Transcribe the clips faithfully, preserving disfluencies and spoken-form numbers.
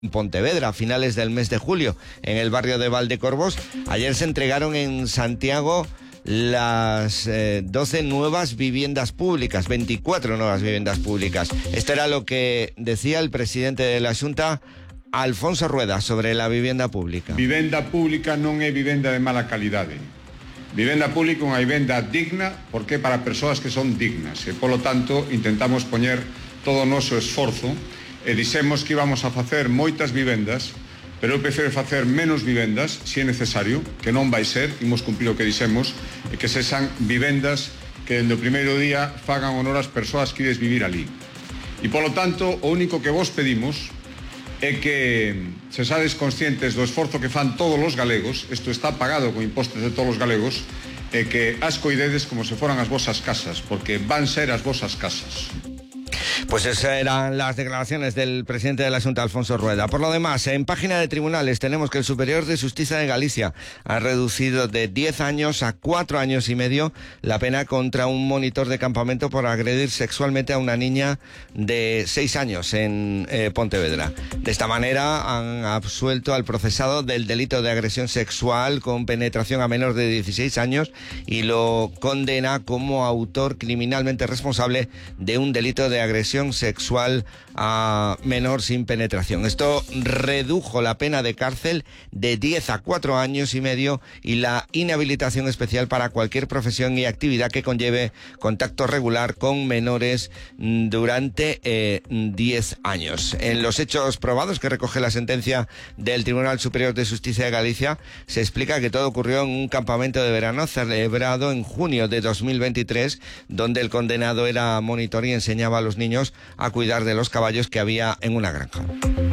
Pontevedra a finales del mes de julio en el barrio de Valdecorvos. Ayer se entregaron en Santiago las eh, doce nuevas viviendas públicas, veinticuatro nuevas viviendas públicas. Esto era lo que decía el presidente de la Xunta, Alfonso Rueda, sobre la vivienda pública. Vivenda pública non é vivenda de mala calidade. Vivenda pública é unha vivenda digna porque é para persoas que son dignas e, polo tanto, intentamos poñer todo o noso esforzo e dixemos que íbamos a facer moitas vivendas, pero eu prefiro facer menos vivendas, se é necesario, que non vai ser, imos cumplir o que dixemos, e que sexan vivendas que dende o primeiro día fagan honor ás persoas que ides vivir ali. E, polo tanto, o único que vos pedimos é que se sades conscientes do esforzo que fan todos os galegos, isto está pagado con impostos de todos os galegos, e que as coidedes como se foran as vosas casas, porque van ser as vosas casas. Pues esas eran las declaraciones del presidente de la Xunta, Alfonso Rueda. Por lo demás, en página de tribunales tenemos que el Superior de Justicia de Galicia ha reducido de diez años a cuatro años y medio la pena contra un monitor de campamento por agredir sexualmente a una niña de seis años en eh, Pontevedra. De esta manera han absuelto al procesado del delito de agresión sexual con penetración a menor de dieciséis años y lo condena como autor criminalmente responsable de un delito de agresión sexual a menor sin penetración. Esto redujo la pena de cárcel de diez a cuatro años y medio y la inhabilitación especial para cualquier profesión y actividad que conlleve contacto regular con menores durante eh, diez años. En los hechos probados que recoge la sentencia del Tribunal Superior de Justicia de Galicia, se explica que todo ocurrió en un campamento de verano celebrado en junio de dos mil veintitrés, donde el condenado era monitor y enseñaba a los niños a cuidar de los caballos que había en una granja.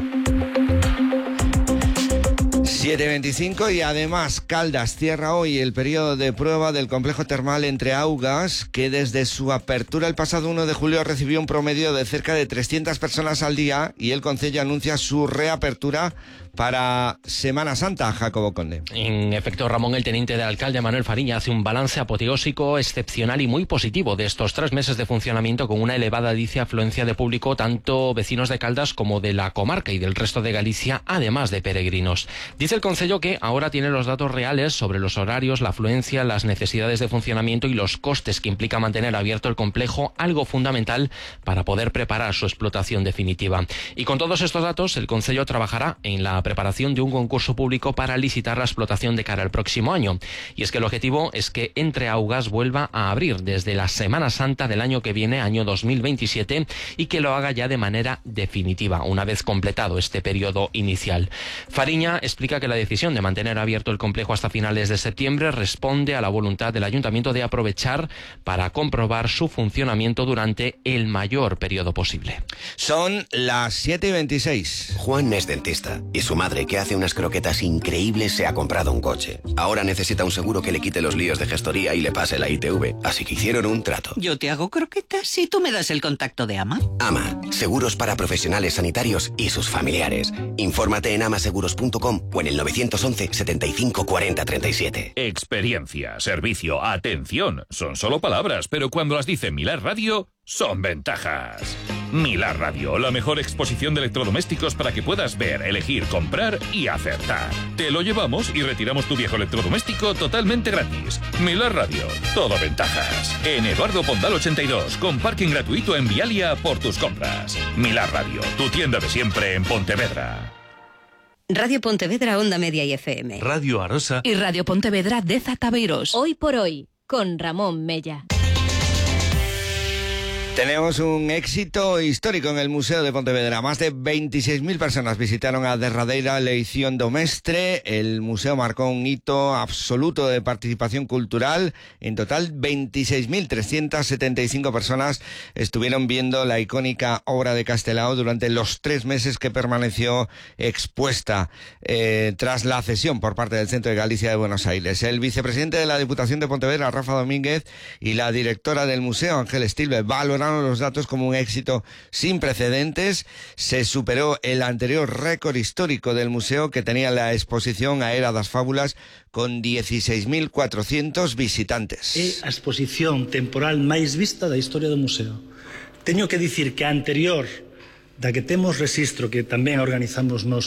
siete veinticinco y además Caldas cierra hoy el periodo de prueba del complejo termal Entre Augas, que desde su apertura el pasado uno de julio recibió un promedio de cerca de trescientas personas al día, y el concello anuncia su reapertura para Semana Santa. Jacobo Conde. En efecto, Ramón, el teniente de alcalde Manuel Fariña hace un balance apoteósico, excepcional y muy positivo de estos tres meses de funcionamiento, con una elevada, dice, afluencia de público, tanto vecinos de Caldas como de la comarca y del resto de Galicia, además de peregrinos. Dice el concello que ahora tiene los datos reales sobre los horarios, la afluencia, las necesidades de funcionamiento y los costes que implica mantener abierto el complejo, algo fundamental para poder preparar su explotación definitiva. Y con todos estos datos, el concello trabajará en la preparación de un concurso público para licitar la explotación de cara al próximo año. Y es que el objetivo es que Entre Augas vuelva a abrir desde la Semana Santa del año que viene, año dos mil veintisiete, y que lo haga ya de manera definitiva, una vez completado este periodo inicial. Fariña explica que la decisión de mantener abierto el complejo hasta finales de septiembre responde a la voluntad del ayuntamiento de aprovechar para comprobar su funcionamiento durante el mayor periodo posible. Son las siete y veintiséis. Juan es dentista y su madre, que hace unas croquetas increíbles, se ha comprado un coche. Ahora necesita un seguro que le quite los líos de gestoría y le pase la I T V. Así que hicieron un trato. Yo te hago croquetas y tú me das el contacto de Ama. Ama, seguros para profesionales sanitarios y sus familiares. Infórmate en amaseguros punto com o en el novecientos once, setenta y cinco, cuarenta, treinta y siete. Experiencia, servicio, atención. Son solo palabras, pero cuando las dice Milar Radio, son ventajas. Milar Radio, la mejor exposición de electrodomésticos para que puedas ver, elegir, comprar y acertar. Te lo llevamos y retiramos tu viejo electrodoméstico totalmente gratis. Milar Radio, todo ventajas. En Eduardo Pondal ochenta y dos, con parking gratuito en Vialia por tus compras. Milar Radio, tu tienda de siempre en Pontevedra. Radio Pontevedra, Onda Media y F M. Radio Arosa y Radio Pontevedra de Zataveiros. Hoy por hoy, con Ramón Mella. Tenemos un éxito histórico en el Museo de Pontevedra. Más de veintiséis mil personas visitaron a derradeira eleición do mestre. El museo marcó un hito absoluto de participación cultural. En total, veintiséis mil trescientas setenta y cinco personas estuvieron viendo la icónica obra de Castelao durante los tres meses que permaneció expuesta eh, tras la cesión por parte del Centro de Galicia de Buenos Aires. El vicepresidente de la Diputación de Pontevedra, Rafa Domínguez, y la directora del museo, Ángel Stilbe, valoraron los datos como un éxito sin precedentes. Se superó el anterior récord histórico del museo, que tenía la exposición A Era das Fábulas, con dieciséis mil cuatrocientos visitantes. É a exposición temporal máis vista da historia do museo. Teño que dicir que a anterior da que temos rexistro que tamén organizamos nós